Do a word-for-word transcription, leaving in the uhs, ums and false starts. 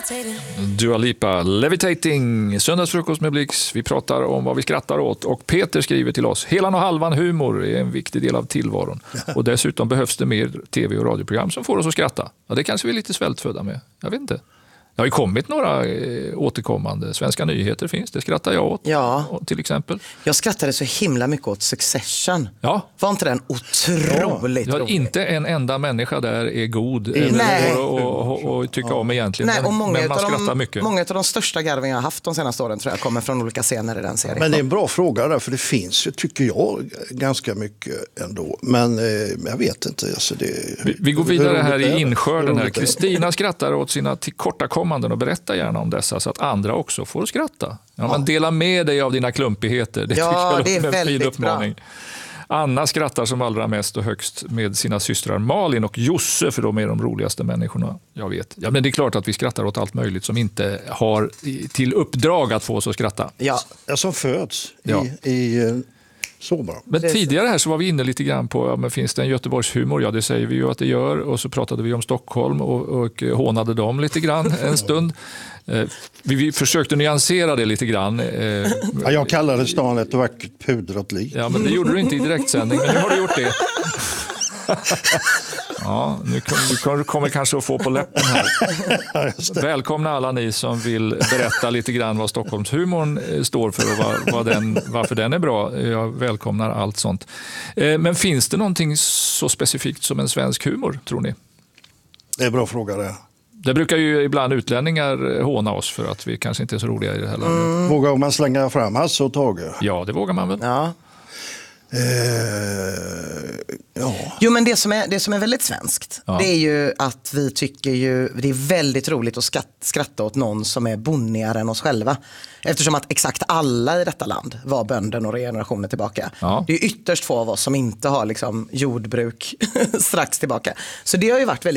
Dua Lipa, Levitating, söndagsfrukost med Blix. Vi pratar om vad vi skrattar åt och Peter skriver till oss: helan och halvan humor är en viktig del av tillvaron. Och dessutom behövs det mer tv- och radioprogram som får oss att skratta. Ja, det kanske vi är lite svältfödda med. Jag vet inte. Det har ju kommit några eh, återkommande. Svenska nyheter finns, det skrattar jag åt. Ja. Till exempel. Jag skrattade så himla mycket åt Succession. Ja. Var inte den otroligt Ja, rolig? inte en enda människa där är god Nej. eller och, och, och, och tycka ja. om egentligen. Nej, och många men man av skrattar de, mycket. Många av de största garven jag har haft de senaste åren tror jag kommer från olika scener i den serien. Men det är en bra fråga där, för det finns ju, tycker jag, ganska mycket ändå. Men eh, jag vet inte. Alltså det, vi, vi går vidare här i inskörden. här. Kristina skrattar åt sina tillkortakommanden och berättar gärna om dessa så att andra också får skratta. Ja, ja. Men dela med dig av dina klumpigheter. Det ja, tycker jag det är, är en fin väldigt uppmaning. Bra. Anna skrattar som allra mest och högst med sina systrar Malin och Josse, för de är de roligaste människorna jag vet. Ja, men det är klart att vi skrattar åt allt möjligt som inte har till uppdrag att få oss att skratta. Ja, ja som föds ja. i, i sommar. Men tidigare här så var vi inne lite grann på, ja, men finns det en Göteborgshumor? Ja, det säger vi ju att det gör. Och så pratade vi om Stockholm och, och hånade dem lite grann en stund. Eh, vi, vi försökte nyansera det lite grann. Eh, ja, jag kallade stan ett vackert pudrat lik. Ja, men det gjorde du inte i direktsändning, men nu har du gjort det. Ja, nu kommer du kommer kanske att få på läppen här. Välkomna alla ni som vill berätta lite grann vad Stockholmshumorn står för och vad, vad den, varför den är bra. Jag välkomnar allt sånt. Men finns det någonting så specifikt som en svensk humor, tror ni? Det är en bra fråga det. Det brukar ju ibland utlänningar håna oss för att vi kanske inte är så roliga i det här landet. Mm. Vågar man slänga fram Hasse och Tage? Ja, det vågar man väl. Ja. Eh, ja. Jo, men det som är, det som är väldigt svenskt, ja. det är ju att vi tycker ju det är väldigt roligt att skratta, skratta åt någon som är bonnigare än oss själva. Eftersom att exakt alla i detta land var bönder några generationer tillbaka. Ja. Det är ytterst få av oss som inte har liksom jordbruk strax tillbaka. Så det har ju varit väldigt